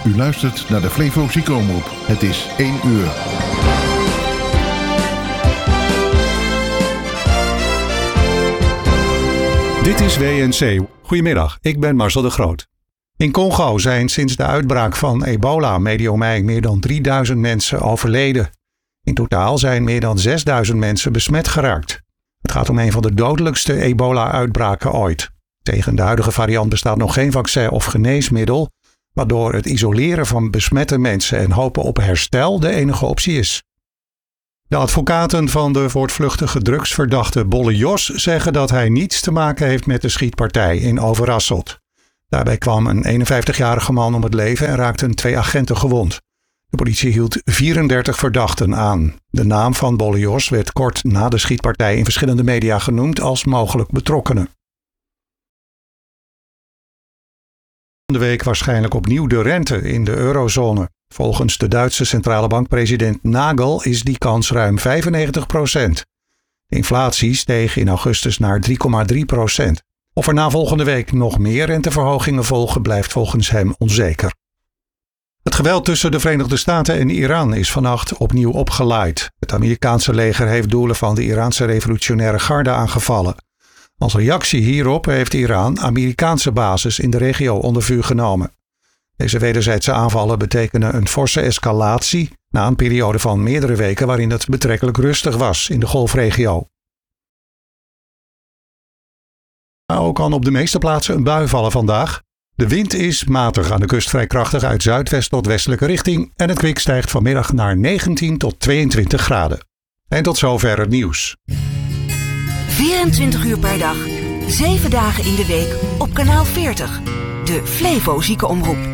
U luistert naar de Flevo Ziekenomroep. Het is 1 uur. Dit is WNC. Goedemiddag, ik ben Marcel de Groot. In Congo zijn sinds de uitbraak van ebola medio mei meer dan 3000 mensen overleden. In totaal zijn meer dan 6000 mensen besmet geraakt. Het gaat om een van de dodelijkste ebola-uitbraken ooit. Tegen de huidige variant bestaat nog geen vaccin of geneesmiddel, waardoor het isoleren van besmette mensen en hopen op herstel de enige optie is. De advocaten van de voortvluchtige drugsverdachte Bolle Jos zeggen dat hij niets te maken heeft met de schietpartij in Overasselt. Daarbij kwam een 51-jarige man om het leven en raakten 2 agenten gewond. De politie hield 34 verdachten aan. De naam van Bolle Jos werd kort na de schietpartij in verschillende media genoemd als mogelijk betrokkenen. De week waarschijnlijk opnieuw de rente in de eurozone. Volgens de Duitse centrale bankpresident Nagel is die kans ruim 95%. De inflatie steeg in augustus naar 3,3%. Of er na volgende week nog meer renteverhogingen volgen, blijft volgens hem onzeker. Het geweld tussen de Verenigde Staten en Iran is vannacht opnieuw opgeleid. Het Amerikaanse leger heeft doelen van de Iraanse revolutionaire garde aangevallen. Als reactie hierop heeft Iran Amerikaanse bases in de regio onder vuur genomen. Deze wederzijdse aanvallen betekenen een forse escalatie na een periode van meerdere weken waarin het betrekkelijk rustig was in de golfregio. Ook kan op de meeste plaatsen een bui vallen vandaag. De wind is matig aan de kust vrij krachtig uit zuidwest tot westelijke richting en het kwik stijgt vanmiddag naar 19 tot 22 graden. En tot zover het nieuws. 24 uur per dag, 7 dagen in de week op kanaal 40. De Flevo Ziekenomroep.